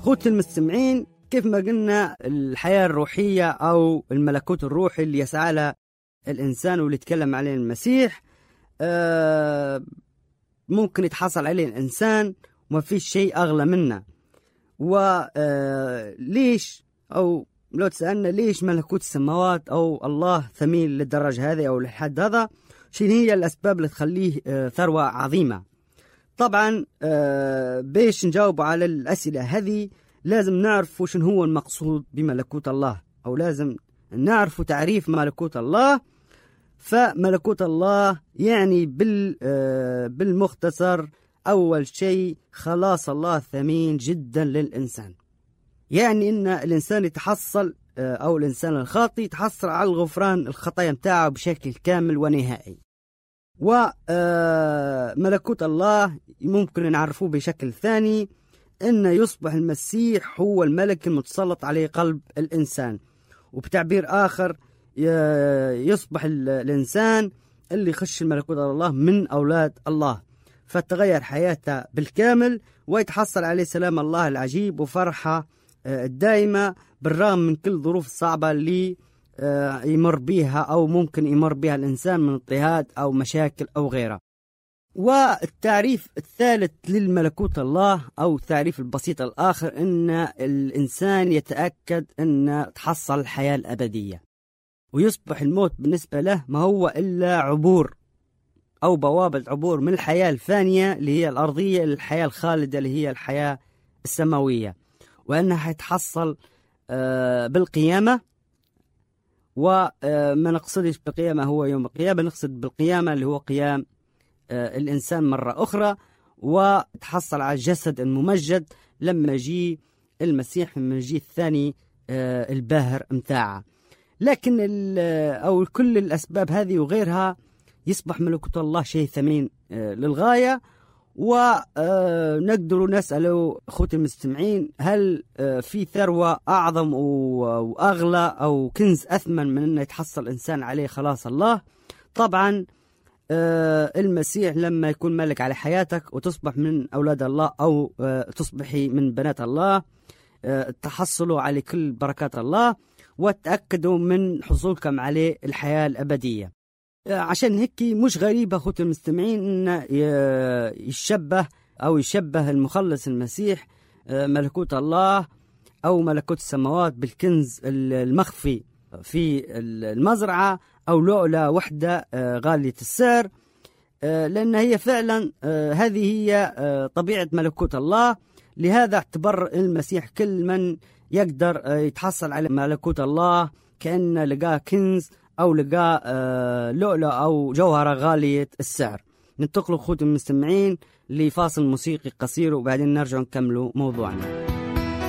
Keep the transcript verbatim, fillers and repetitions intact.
خوت المستمعين، كيف ما قلنا الحياة الروحية أو الملكوت الروحي اللي يسعى له الإنسان واللي يتكلم عليه المسيح آه ممكن يتحصل عليه الإنسان وما فيش شيء أغلى منه. وليش أو لو تسألنا ليش ملكوت السماوات أو الله ثمين للدرجة هذه أو للحد هذا، شنو هي الأسباب اللي تخليه آه ثروة عظيمة؟ طبعا آه بيش نجاوب على الأسئلة هذه لازم نعرف شنو هو المقصود بملكوت الله، أو لازم نعرف تعريف ملكوت الله. فملكوت الله يعني بال آه بالمختصر أول شيء خلاص الله ثمين جدا للإنسان، يعني إن الإنسان يتحصل آه أو الإنسان الخاطئ يتحصل على الغفران الخطايا متاعه بشكل كامل ونهائي. وملكوت الله ممكن نعرفوه بشكل ثاني أن يصبح المسيح هو الملك المتسلط عليه قلب الإنسان، وبتعبير آخر يصبح الإنسان اللي يخش الملكوت الله من أولاد الله، فتغير حياته بالكامل ويتحصل عليه سلام الله العجيب وفرحة الدائمة بالرغم من كل الظروف الصعبة اللي يمر بها أو ممكن يمر بها الإنسان من اضطهاد أو مشاكل أو غيرها. والتعريف الثالث للملكوت الله أو التعريف البسيط الآخر أن الإنسان يتأكد أن تحصل الحياة الأبدية، ويصبح الموت بالنسبة له ما هو إلا عبور أو بوابة عبور من الحياة الفانية اللي هي الأرضية للحياة الخالدة اللي هي الحياة السماوية، وأنها يتحصل بالقيامة. وما نقصدش بالقيامة هو يوم القيامة، نقصد بالقيامة اللي هو قيام الإنسان مرة أخرى، وتحصل على الجسد الممجد لما يجي المسيح من الجيل الثاني الباهر متاعه. لكن أو كل الأسباب هذه وغيرها يصبح ملكوت الله شيء ثمين للغاية. ونقدر نسأل أخوتي المستمعين، هل في ثروة أعظم وأغلى أو كنز أثمن من أن يتحصل إنسان عليه خلاص الله؟ طبعا المسيح لما يكون ملك على حياتك وتصبح من أولاد الله أو تصبحي من بنات الله، تحصلوا على كل بركات الله وتأكدوا من حصولكم عليه الحياة الأبدية. عشان هيك مش غريبة أخوتي المستمعين أن يشبه أو يشبه المخلص المسيح ملكوت الله أو ملكوت السماوات بالكنز المخفي في المزرعة أو لؤلؤة وحدة غالية السعر، لأن هي فعلا هذه هي طبيعة ملكوت الله. لهذا اعتبر المسيح كل من يقدر يتحصل على ملكوت الله كأن لقاه كنز أو لقاه لؤلؤة أو جوهرة غالية السعر. ننتقل أخوتي المستمعين لفاصل موسيقي قصير وبعدين نرجع نكمل موضوعنا.